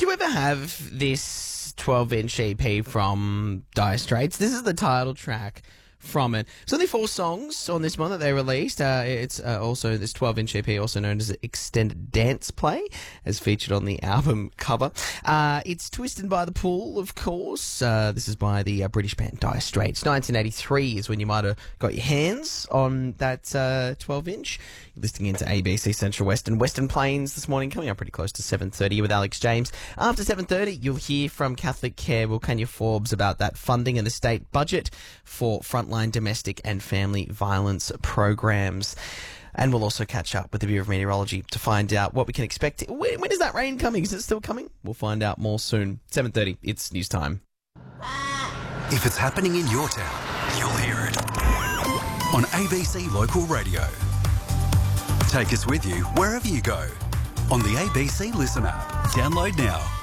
you ever have this 12-inch EP from Dire Straits? This is the title track from it. There's only 4 songs on this one that they released. It's also this 12-inch EP, also known as Extended Dance Play, as featured on the album cover. It's Twisted by the Pool, of course. This is by the British band Dire Straits. 1983 is when you might have got your hands on that 12-inch. You're listening into ABC Central Western Plains this morning, coming up pretty close to 7:30 with Alex James. After 7:30, you'll hear from Catholic Care Wilcannia Forbes about that funding and the state budget for frontline domestic and family violence programs. And we'll also catch up with the Bureau of Meteorology to find out what we can expect. When is that rain coming? Is it still coming? We'll find out more soon. 7:30, it's news time. If it's happening in your town, you'll hear it on ABC Local Radio. Take us with you wherever you go on the ABC Listen app. Download now.